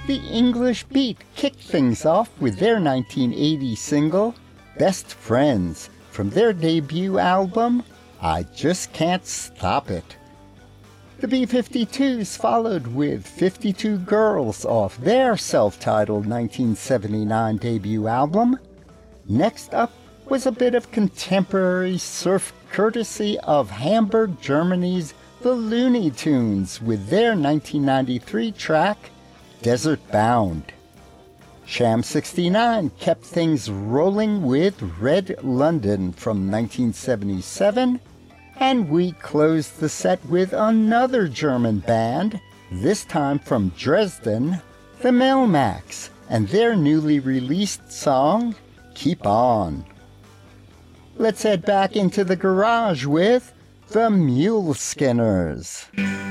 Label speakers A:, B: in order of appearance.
A: The English Beat kicked things off with their 1980 single, Best Friends, from their debut album, I Just Can't Stop It. The B-52s followed with 52 Girls off their self-titled 1979 debut album. Next up was a bit of contemporary surf courtesy of Hamburg, Germany's The Looney Tunes with their 1993 track, Desert Bound. Sham 69 kept things rolling with Red London from 1977, and we closed the set with another German band, this time from Dresden, the Melmacs, and their newly released song, Keep On. Let's head back into the garage with the Mule Skinners.